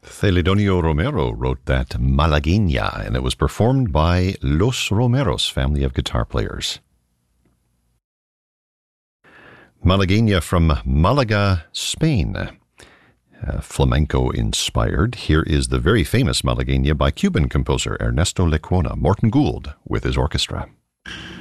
Celedonio Romero wrote that Malagueña, and it was performed by Los Romeros, family of guitar players. Malagueña from Malaga, Spain. Flamenco inspired. Here is the very famous Malagueña by Cuban composer Ernesto Lecuona, Morton Gould with his orchestra.